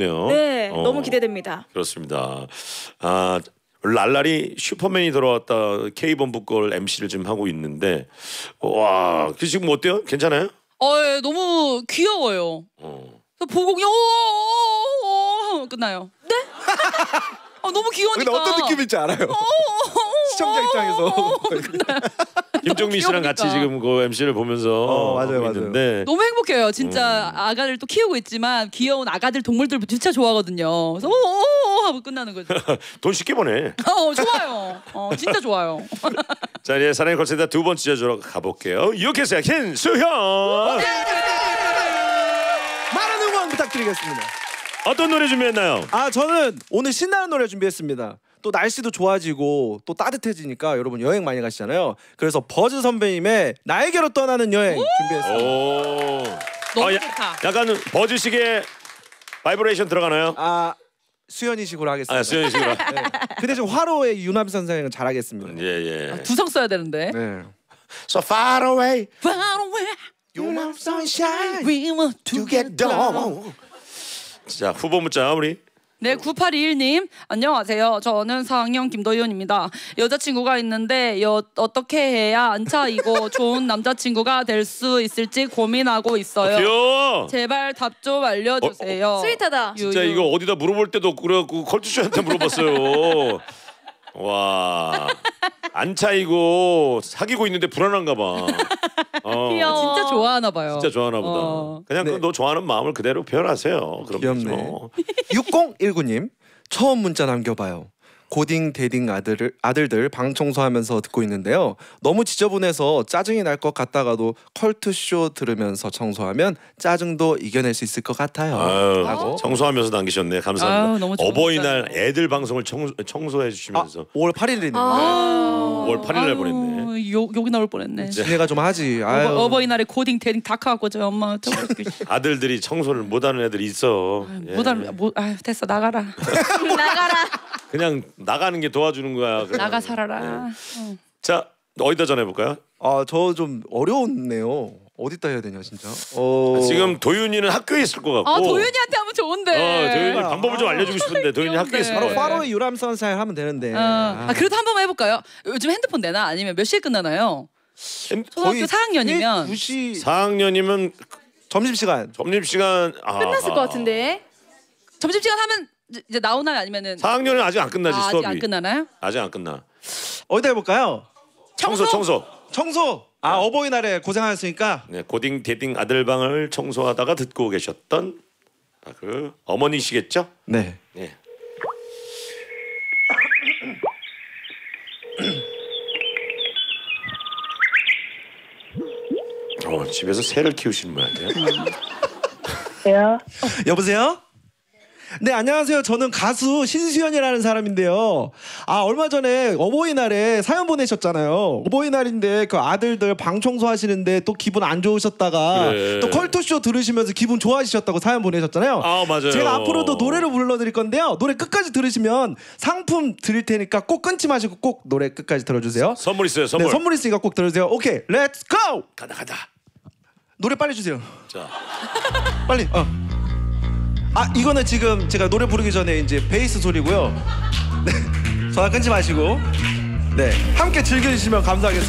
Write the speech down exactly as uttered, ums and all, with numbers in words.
있네요. 네, 어, 너무 기대됩니다. 그렇습니다. 아 랄랄이 슈퍼맨이 돌아왔다 K본부 걸 엠씨를 지금 하고 있는데 와, 그 지금 어때요? 괜찮아요? 어, 예, 너무 귀여워요. 어. 보고 그냥 오오오오 끝나요. 네? 아, 너무 귀여우니까. 근데 어떤 느낌일지 알아요. 시청자 입장에서. 김종민 씨랑 같이 지금 그 엠씨를 보면서 어, 맞아요, 하고 맞아요. 있는데 너무 행복해요. 진짜 음. 아가를 또 키우고 있지만 귀여운 아가들 동물들 진짜 좋아하거든요. 그래서 오오오 하고 끝나는 거죠. 돈 쉽게 버네. 어, 좋아요. 어, 진짜 좋아요. 자, 이제 사랑의 콜센터 두 번째 저주로 가볼게요. 유쾌세 김수현. 많은 응원 부탁드리겠습니다. 어떤 노래 준비했나요? 아 저는 오늘 신나는 노래 준비했습니다. 또 날씨도 좋아지고 또 따뜻해지니까 여러분 여행 많이 가시잖아요. 그래서 버즈 선배님의 나에게로 떠나는 여행 준비했습니다. 오. 너무 아, 야, 좋다. 약간 버즈식의 바이브레이션 들어가나요? 아 수현이식으로 하겠습니다. 아, 수현 씨가. 네. 근데 지금 화로의 유남 선생은 잘하겠습니다. 예, 예. 두성 써야 되는데. 네. So far away. Far away, You love sunshine. we want to get down. 자, 후보 문자 우리. 네, 구팔이일 님 안녕하세요. 저는 사 학년 김도윤입니다. 여자친구가 있는데 여, 어떻게 해야 안차이고 좋은 남자친구가 될 수 있을지 고민하고 있어요. 귀여워. 제발 답 좀 알려주세요. 어, 어. 스윗하다. 진짜 이거 어디다 물어볼 때도 없고 그래갖고 컬투쇼한테 물어봤어요. 와, 안 차이고 사귀고 있는데 불안한가 봐. 어, 귀여워. 진짜 좋아하나 봐요. 진짜 좋아하나 보다. 어. 그냥 네. 그 너 좋아하는 마음을 그대로 표현하세요. 그럼 귀엽네. 뭐. 육공일구 님 처음 문자 남겨봐요. 고딩 데딩 아들 아들들 방 청소하면서 듣고 있는데요. 너무 지저분해서 짜증이 날 것 같다가도 컬투쇼 들으면서 청소하면 짜증도 이겨낼 수 있을 것 같아요. 아유, 라고. 청소하면서 남기셨네. 감사합니다. 아유, 너무 좋은 어버이날 문자예요. 애들 방송을 청소, 청소해 아, 주시면서 오월 팔일이네요. 아. 오월 팔일날 보냈네. 아유, 욕, 욕이 나올 뻔했네. 지네가 좀 하지. 아유. 어버, 어버이날에 고딩 데딩 다 커갖고 저 엄마 저 아들들이 청소를 못하는 애들이 있어. 예. 못할 못 아 됐어 나가라. 나가라. 그냥 나가는 게 도와주는 거야. 그냥. 나가 살아라. 예. 어. 자, 어디다 전해볼까요? 아, 저 좀 어려웠네요. 어디다 해야 되냐 진짜. 어... 지금 도윤이는 학교에 있을 것 같고. 아 도윤이한테 하면 좋은데. 어, 도윤이 아. 방법을 좀 알려주고 싶은데 도윤이 학교에 있을 바로 것 네. 같아. 파로의 유람 선사일 하면 되는데. 어. 아 그래도 한 번만 해볼까요? 요즘 핸드폰 되나 아니면 몇 시에 끝나나요? 초등학교 사 학년이면 두 시 사 학년이면 점심 시간. 점심 시간 아, 끝났을 것 같은데. 점심 시간 하면 이제- 이제 나오나요 아니면은 사 학년은 아직 안 끝나지 아, 수업이. 아직 안 끝나나요? 아직 안 끝나. 어디다 해볼까요? 청소 청소. 청소. 아 어버이날에 고생하셨으니까. 네, 고딩 데딩 아들 방을 청소하다가 듣고 계셨던 아, 그 어머니시겠죠? 네. 네. 어, 집에서 새를 키우시는 모양이에요. 요 여보세요? 네 안녕하세요. 저는 가수 신수연이라는 사람인데요. 아 얼마 전에 어버이날에 사연 보내셨잖아요. 어버이날인데 그 아들들 방 청소하시는데 또 기분 안 좋으셨다가 그래. 또 컬투쇼 들으시면서 기분 좋아지셨다고 사연 보내셨잖아요. 아, 맞아요. 제가 앞으로도 노래를 불러드릴 건데요. 노래 끝까지 들으시면 상품 드릴 테니까 꼭 끊지 마시고 꼭 노래 끝까지 들어주세요. 선물 있어요. 선물. 네 선물 있으니까 꼭 들어주세요. 오케이 렛츠 고! 가다 가다. 노래 빨리 주세요. 자, 빨리. 어. 아 이거는 지금 제가 노래 부르기 전에 이제 베이스 소리고요. 네, 전화 끊지 마시고 네 함께 즐겨주시면 감사하겠습니다.